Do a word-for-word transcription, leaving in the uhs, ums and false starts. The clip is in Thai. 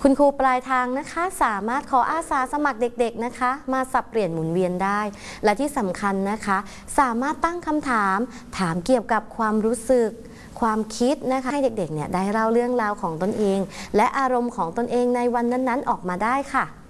คุณครูปลายทางนะคะสามารถขออาสาสมัครเด็กๆนะคะมาสับเปลี่ยนหมุนเวียนได้และที่สำคัญนะคะสามารถตั้งคำถามถามเกี่ยวกับความรู้สึกความคิดนะคะให้เด็กๆเนี่ยได้เล่าเรื่องราวของตนเองและอารมณ์ของตนเองในวันนั้นๆออกมาได้ค่ะ